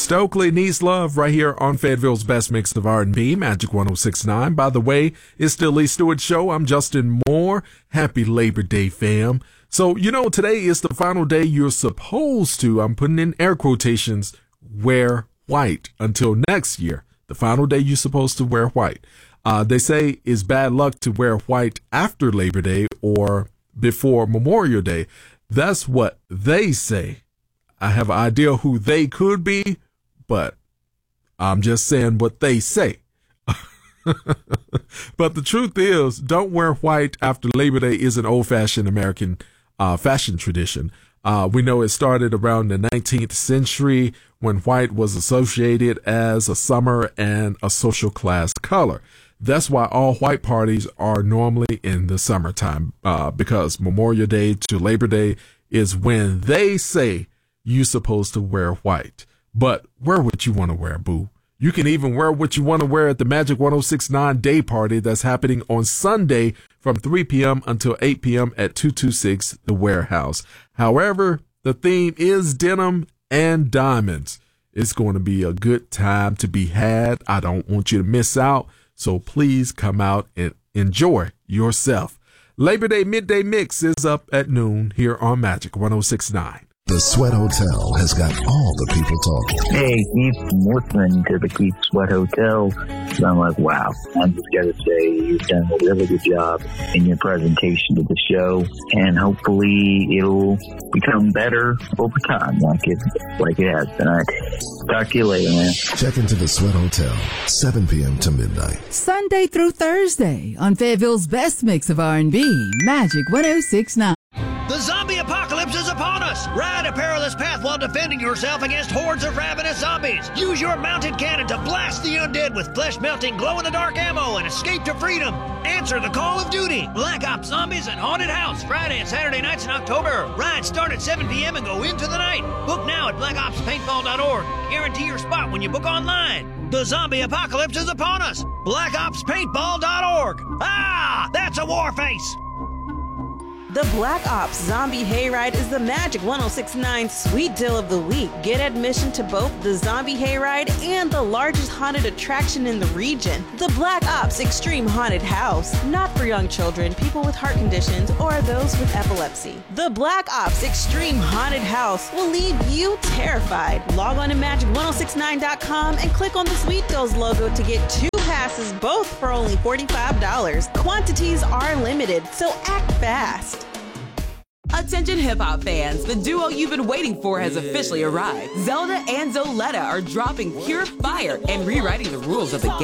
Stokely Needs Love right here on Fayetteville's best mix of R&B, Magic 106.9. By the way, it's the Lee Stewart Show. I'm Justin Moore. Happy Labor Day, fam. So, today is the final day you're supposed to, I'm putting in air quotations, wear white until next year. The final day you're supposed to wear white. They say it's bad luck to wear white after Labor Day or before Memorial Day. That's what they say. I have an idea who they could be, but I'm just saying what they say. But the truth is, don't wear white after Labor Day is an old-fashioned American fashion tradition. We know it started around the 19th century when white was associated as a summer and a social class color. That's why all white parties are normally in the summertime, because Memorial Day to Labor Day is when they say you're supposed to wear white. But wear what you want to wear, boo. You can even wear what you want to wear at the Magic 106.9 Day Party that's happening on Sunday from 3 p.m. until 8 p.m. at 226 The Warehouse. However, the theme is denim and diamonds. It's going to be a good time to be had. I don't want you to miss out. So please come out and enjoy yourself. Labor Day Midday Mix is up at noon here on Magic 106.9. The Sweat Hotel has got all the people talking. Hey, Keith, I'm listening to the Keith Sweat Hotel. So I'm like, wow. I just got to say, you've done a really good job in your presentation to the show, and hopefully it'll become better over time, like it has tonight. Talk to you later, man. Check into the Sweat Hotel, 7 p.m. to midnight. Sunday through Thursday on Fayetteville's best mix of R&B, Magic 106.9. The zombie apocalypse is upon us! Ride a perilous path while defending yourself against hordes of ravenous zombies. Use your mounted cannon to blast the undead with flesh-melting, glow-in-the-dark ammo and escape to freedom. Answer the call of duty. Black Ops Zombies and Haunted House, Friday and Saturday nights in October. Rides start at 7 p.m. and go into the night. Book now at blackopspaintball.org. Guarantee your spot when you book online. The zombie apocalypse is upon us. blackopspaintball.org. Ah, that's a war face. The Black Ops Zombie Hayride is the Magic 106.9 Sweet Deal of the Week. Get admission to both the Zombie Hayride and the largest haunted attraction in the region, the Black Ops Extreme Haunted House. Not for young children, people with heart conditions, or those with epilepsy. The Black Ops Extreme Haunted House will leave you terrified. Log on to magic1069.com and click on the Sweet Deals logo to get 2 passes, both for only $45. Quantities are limited, so act fast. Attention hip-hop fans, the duo you've been waiting for has officially arrived. Zelda and Zoletta are dropping pure fire and rewriting the rules of the game.